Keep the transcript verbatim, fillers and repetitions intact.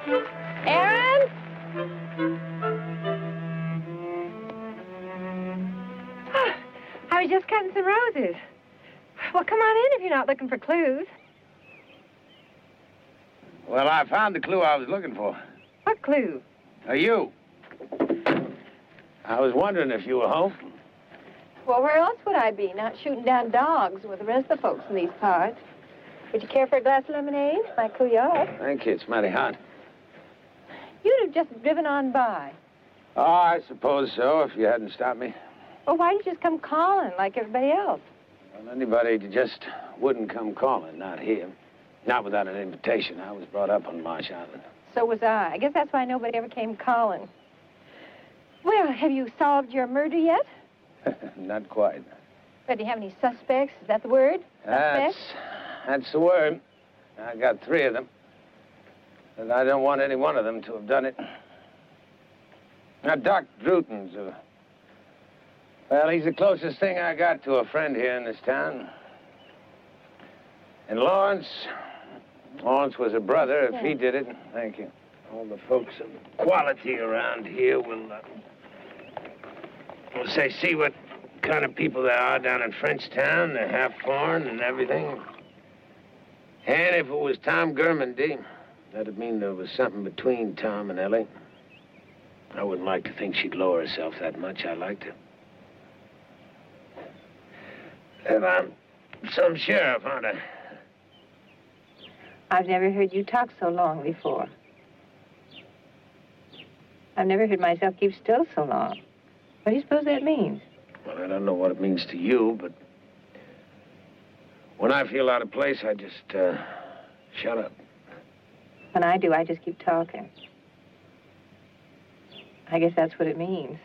Aaron? I was just cutting some roses. Well, come on in if you're not looking for clues. Well, I found the clue I was looking for. What clue? Are you? I was wondering if you were home. Well, where else would I be? Not shooting down dogs with the rest of the folks in these parts. Would you care for a glass of lemonade? Might cool you off. Thank you. It's mighty hot. You'd have just driven on by. Oh, I suppose so, if you hadn't stopped me. Well, why didn't you just come calling like everybody else? Well, anybody just wouldn't come calling, not here. Not without an invitation. I was brought up on Marsh Island. So was I. I guess that's why nobody ever came calling. Well, have you solved your murder yet? Not quite. But do you have any suspects? Is that the word? That's, that's the word. I got three of them. And I don't want any one of them to have done it. Now, Doc Druton's a... Well, he's the closest thing I got to a friend here in this town. And Lawrence... Lawrence was a brother. If Yeah. he did it, thank you. All the folks of quality around here will... Uh, will say, see what kind of people there are down in Frenchtown. They're half foreign and everything. And if it was Tom Germandy, that'd mean there was something between Tom and Ellie. I wouldn't like to think she'd lower herself that much. I liked her. And I'm some sheriff, aren't I? I've never heard you talk so long before. I've never heard myself keep still so long. What do you suppose that means? Well, I don't know what it means to you, but when I feel out of place, I just, uh, shut up. When I do, I just keep talking. I guess that's what it means.